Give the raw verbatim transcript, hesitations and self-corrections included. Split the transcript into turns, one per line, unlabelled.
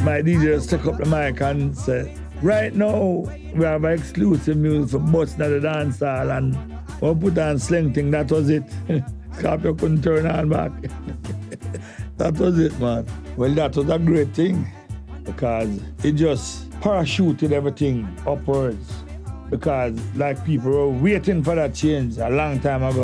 my D J just took up the mic and said, right now, we have exclusive music for Bust at the dance hall, and we put on Sling Thing, that was it. Scorpio couldn't turn on back. That was it, man. Well, that was a great thing because it just parachuted everything upwards because like people were waiting for that change a long time ago.